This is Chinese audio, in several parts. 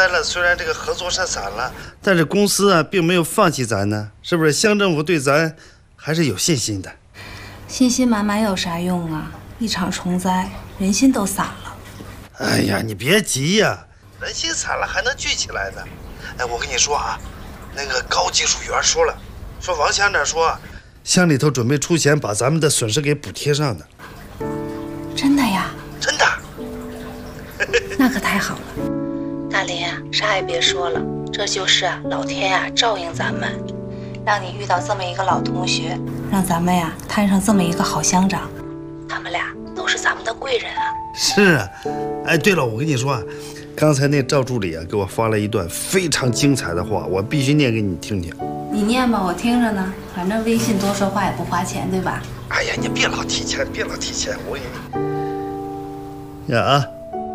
白了，虽然这个合作社散了，但是公司啊并没有放弃咱呢，是不是？乡政府对咱还是有信心的。 信心满满有啥用啊？一场虫灾，人心都散了。 哎呀，你别急呀，人心散了还能聚起来的。哎，我跟你说啊，那个高技术员说了，说王乡长说，乡里头准备出钱把咱们的损失给补贴上的。 真的呀？ 真的。 那可太好了。大林啊，啥也别说了，这就是老天呀照应咱们，让你遇到这么一个老同学，让咱们呀摊上这么一个好乡长，他们俩都是咱们的贵人啊。 是啊。哎，对了，我跟你说啊，刚才那赵助理啊给我发了一段非常精彩的话，我必须念给你听听。 你念吧，我听着呢。反正微信多说话也不花钱，对吧？ 哎呀，你别老提钱，别老提钱，我给你呀啊。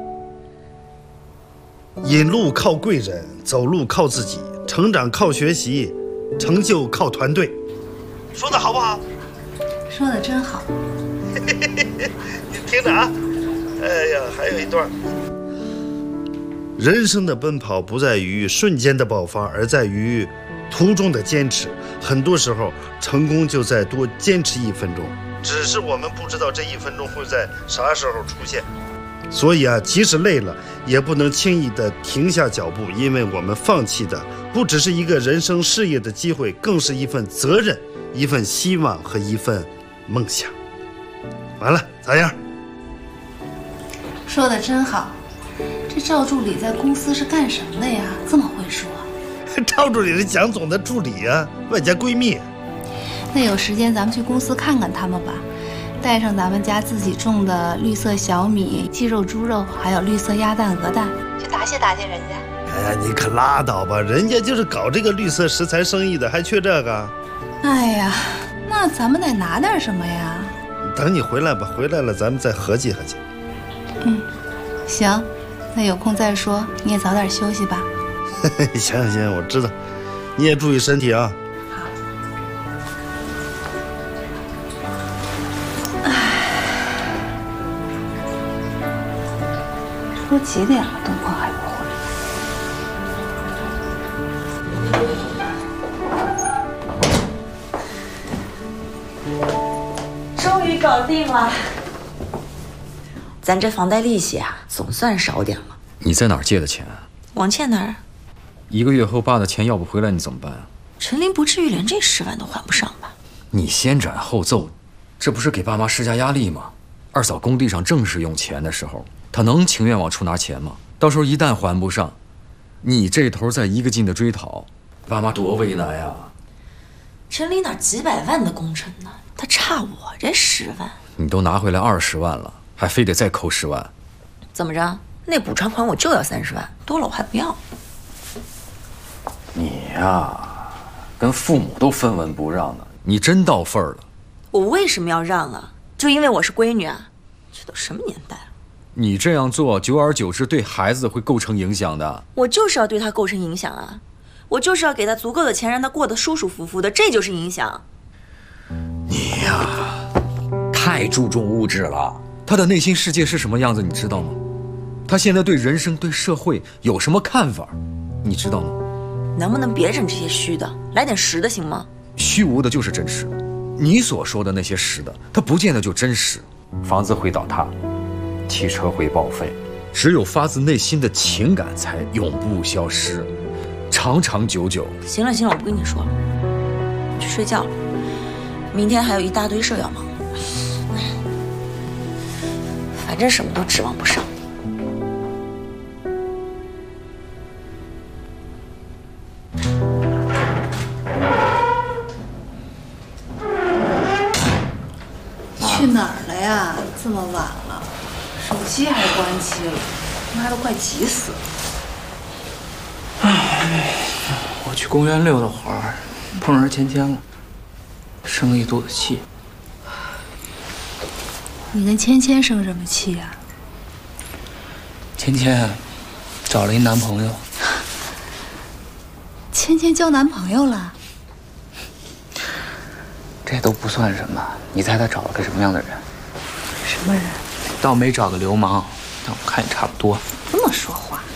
引路靠贵人，走路靠自己，成长靠学习，成就靠团队。说的好不好？ 说的真好。 你听着啊。哎呀，还有一段。人生的奔跑不在于瞬间的爆发，而在于途中的坚持。很多时候，成功就在多坚持1分钟，只是我们不知道这1分钟会在啥时候出现。所以啊，即使累了，也不能轻易的停下脚步，因为我们放弃的不只是一个人生事业的机会，更是一份责任、一份希望和一份梦想。完了，咋样？ 说的真好。这赵助理在公司是干什么的呀？这么会说。 赵助理是蒋总的助理啊，外加闺蜜。 那有时间咱们去公司看看他们吧。带上咱们家自己种的绿色小米、鸡肉、猪肉，还有绿色鸭蛋、鹅蛋，去答谢答谢人家。 哎呀，你可拉倒吧，人家就是搞这个绿色食材生意的，还缺这个？ 哎呀，那咱们得拿点什么呀？ 等你回来吧，回来了咱们再合计合计。 行，那有空再说，你也早点休息吧。 行行，我知道，你也注意身体啊。 都几点了，东矿还不回？终于搞定了，咱这房贷利息啊，总算少点了。 你在哪儿借的钱啊？ 王倩那儿。 1个月后爸的钱要不回来，你怎么办啊？ 陈林不至于连这10万都还不上吧？ 你先斩后奏，这不是给爸妈施加压力吗？二嫂工地上正是用钱的时候，她能情愿往出拿钱吗？到时候一旦还不上，你这头再一个劲的追讨，爸妈多为难呀！ 陈林哪几百万的工程呢？他差我这10万。 你都拿回来20万了，还非得再扣10万？ 怎么着？那补偿款我就要30万，多了我还不要。 你呀，跟父母都分文不让的，你真到份儿了。 我为什么要让啊？就因为我是闺女啊？这都什么年代了？ 你这样做，久而久之对孩子会构成影响的。 我就是要对他构成影响啊！我就是要给他足够的钱，让他过得舒舒服服的，这就是影响。 你呀，太注重物质了。他的内心世界是什么样子，你知道吗？他现在对人生、对社会有什么看法，你知道吗？ 能不能别整这些虚的，来点实的行吗？ 虚无的就是真实的。你所说的那些实的，它不见得就真实。房子会倒塌，汽车会报废，只有发自内心的情感才永不消失，长长久久。 行了行了，我不跟你说了，你去睡觉了。明天还有一大堆事要忙，反正什么都指望不上。 去哪儿了呀？这么晚了，手机还关机了，妈都快急死了。 我去公园溜达会儿，碰上芊芊了，生了一肚子气。 你跟芊芊生什么气呀？ 芊芊找了一男朋友。 芊芊交男朋友了？ 这都不算什么，你猜他找了个什么样的人？ 什么人？ 倒没找个流氓，但我看也差不多。 这么说话？